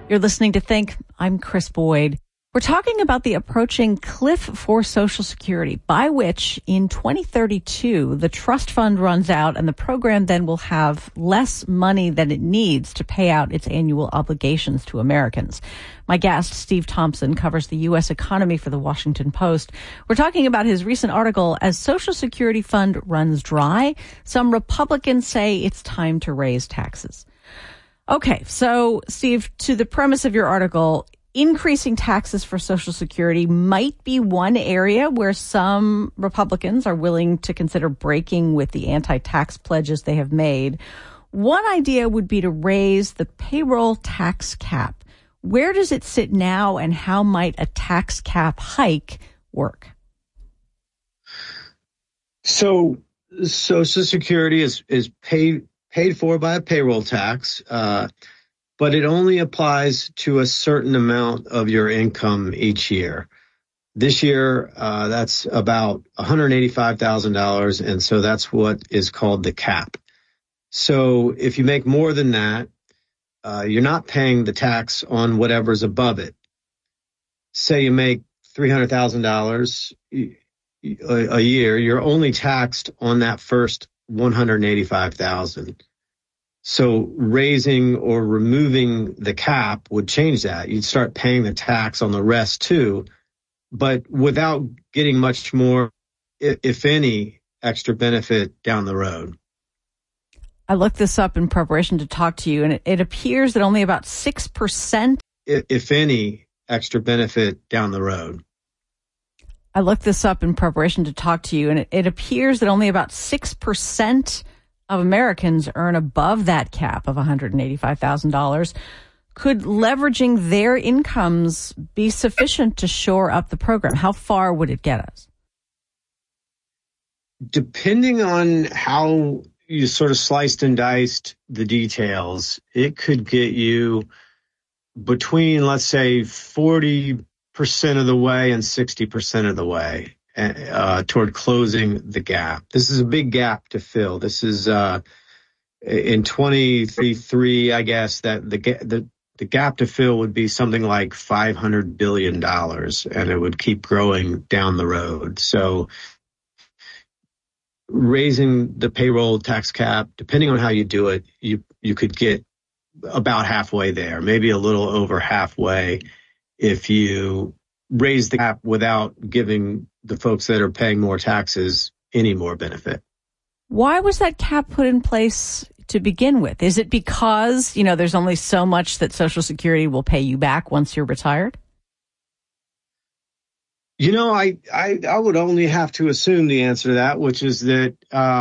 You're listening to Think. I'm Chris Boyd. We're talking about the approaching cliff for Social Security, by which in 2032, the trust fund runs out and the program then will have less money than it needs to pay out its annual obligations to Americans. My guest, Steve Thompson, covers the U.S. economy for the Washington Post. We're talking about his recent article, As Social Security Fund Runs Dry, Some Republicans Say It's Time to Raise Taxes. Okay, so, Steve, to the premise of your article, increasing taxes for Social Security might be one area where some Republicans are willing to consider breaking with the anti-tax pledges they have made. One idea would be to raise the payroll tax cap. Where does it sit now, and how might a tax cap hike work? So Social Security is paid for by a payroll tax, but it only applies to a certain amount of your income each year. This year, that's about $185,000, and so that's what is called the cap. So if you make more than that, you're not paying the tax on whatever's above it. Say you make $300,000 a year, you're only taxed on that first $185,000. So raising or removing the cap would change that. You'd start paying the tax on the rest too, but without getting much more, if any, extra benefit down the road. I looked this up in preparation to talk to you, and it appears that only about 6%. If any, extra benefit down the road. I looked this up in preparation to talk to you, and it appears that only about 6% of Americans earn above that cap of $185,000. Could leveraging their incomes be sufficient to shore up the program? How far would it get us? Depending on how you sort of sliced and diced the details, it could get you between, let's say, 40% of the way and 60% of the way toward closing the gap. This is a big gap to fill. This is in 2033, I guess, that the gap to fill would be something like $500 billion, and it would keep growing down the road. So raising the payroll tax cap, depending on how you do it, you could get about halfway there, maybe a little over halfway if you raise the cap without giving the folks that are paying more taxes any more benefit. Why was that cap put in place to begin with? Is it because, there's only so much that Social Security will pay you back once you're retired? I would only have to assume the answer to that, which is that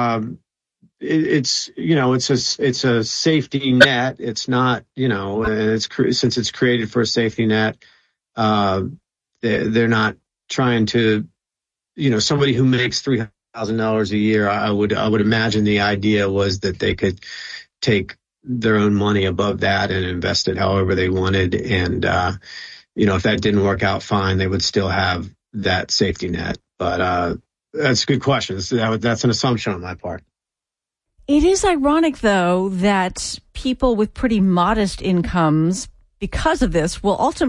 it's a safety net. It's not, since it's created for a safety net, they're not trying to, somebody who makes $300,000 a year. I would imagine the idea was that they could take their own money above that and invest it however they wanted. And, if that didn't work out fine, they would still have that safety net. But that's a good question. That's an assumption on my part. It is ironic, though, that people with pretty modest incomes, because of this, will ultimately